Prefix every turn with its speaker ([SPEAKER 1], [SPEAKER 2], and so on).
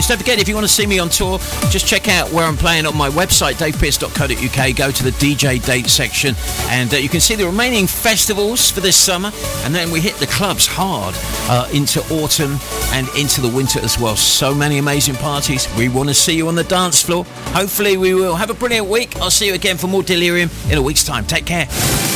[SPEAKER 1] festivals. Don't forget, if you want to see me on tour, just check out where I'm playing on my website, davepearce.co.uk. Go to the DJ date section, and you can see the remaining festivals for this summer. And then we hit the clubs hard into autumn and into the winter as well. So many amazing parties. We want to see you on the dance floor. Hopefully we will. Have a brilliant week. I'll see you again for more Delirium in a week's time. Take care.